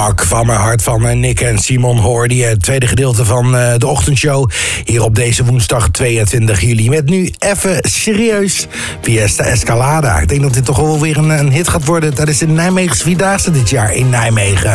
Pak van mijn hart van Nick en Simon hoorde je. Het tweede gedeelte van de ochtendshow. Hier op deze woensdag 22 juli. Met nu even serieus Fiesta Escalada. Ik denk dat dit toch wel weer een hit gaat worden. Dat is de Nijmeegse Vierdaagse dit jaar in Nijmegen.